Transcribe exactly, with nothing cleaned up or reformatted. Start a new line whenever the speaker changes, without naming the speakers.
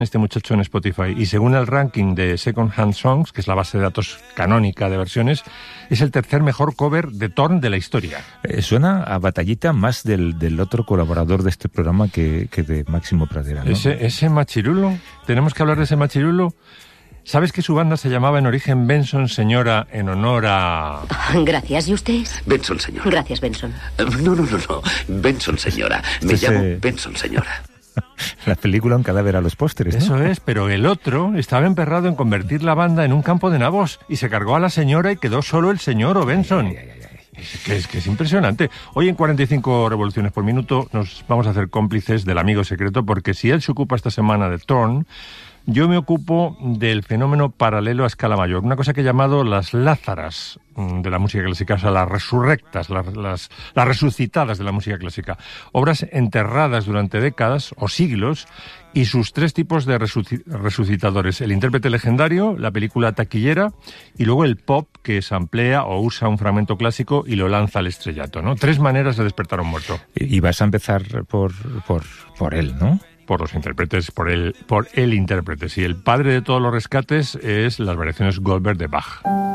este muchacho en Spotify, y según el ranking de Second Hand Songs, que es la base de datos canónica de versiones, es el tercer mejor cover de Thorn de la historia.
Eh, suena a batallita más del, del otro colaborador de este programa que, que de Máximo Pradera, ¿no?
Ese, ese machirulo, tenemos que hablar de ese machirulo. ¿Sabes que su banda se llamaba en origen Benson Señora en honor a...?
Gracias, ¿y usted es?
Benson Señora.
Gracias, Benson.
No, no, no, no. Benson Señora. Me
Este
llamo
se...
Benson Señora.
La película Un cadáver a los pósteres, ¿no?
Eso es, pero el otro estaba emperrado en convertir la banda en un campo de nabos y se cargó a la señora y quedó solo el señor o Benson. Ay, ay, ay, ay. Es que, es que es impresionante. Hoy en cuarenta y cinco revoluciones por minuto nos vamos a hacer cómplices del amigo secreto, porque si él se ocupa esta semana de Thorn, yo me ocupo del fenómeno paralelo a escala mayor, una cosa que he llamado las lázaras de la música clásica, o sea, las resurrectas, las, las, las resucitadas de la música clásica. Obras enterradas durante décadas o siglos y sus tres tipos de resuc- resucitadores. El intérprete legendario, la película taquillera y luego el pop que samplea o usa un fragmento clásico y lo lanza al estrellato, ¿no? Tres maneras de despertar a un muerto.
Y vas a empezar por, por, por él, ¿no?
Por los intérpretes, por el, por el intérprete. Sí, el padre de todos los rescates es las variaciones Goldberg de Bach.